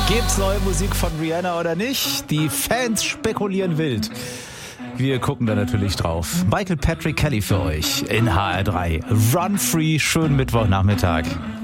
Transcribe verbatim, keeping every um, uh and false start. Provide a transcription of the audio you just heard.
Gibt's neue Musik von Rihanna oder nicht? Die Fans spekulieren wild. Wir gucken da natürlich drauf. Michael Patrick Kelly für euch in H R drei. Run Free, schönen Mittwochnachmittag.